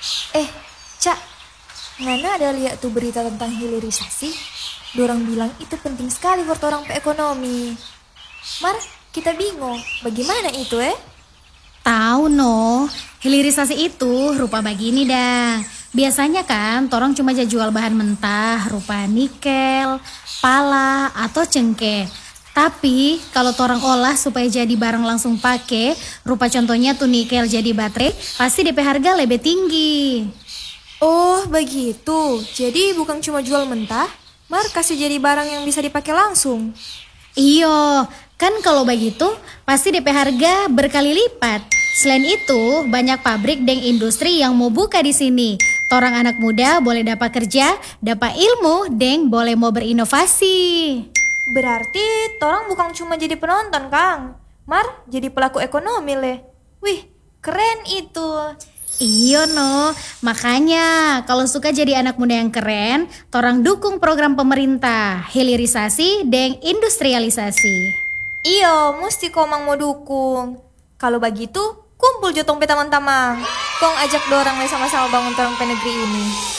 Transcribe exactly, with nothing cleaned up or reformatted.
Eh, Cak, Nana ada lihat tuh berita tentang hilirisasi? Dorang bilang itu penting sekali buat orang pe ekonomi. Mar, kita bingung, bagaimana itu eh? Tahu no, hilirisasi itu rupa begini dah. Biasanya kan torang cuma jual bahan mentah rupa nikel, pala, atau cengkeh. Tapi kalau torang olah supaya jadi barang langsung pakai, rupa contohnya tuh nikel jadi baterai, pasti D P harga lebih tinggi. Oh, begitu. Jadi bukan cuma jual mentah, Mar kasih jadi barang yang bisa dipakai langsung. Iyo, kan kalau begitu pasti D P harga berkali lipat. Selain itu, banyak pabrik dan industri yang mau buka di sini. Torang anak muda boleh dapat kerja, dapat ilmu, dan boleh mau berinovasi. Berarti torang bukan cuma jadi penonton, Kang. Mar jadi pelaku ekonomi leh. Wih, keren itu. Iyo no, makanya kalau suka jadi anak muda yang keren, torang dukung program pemerintah, hilirisasi dan industrialisasi. Iyo, mesti komang mau dukung. Kalau begitu, kumpul jotong pe tamang-tamang. Kong ajak dorang leh sama-sama bangun torang pe negeri ini.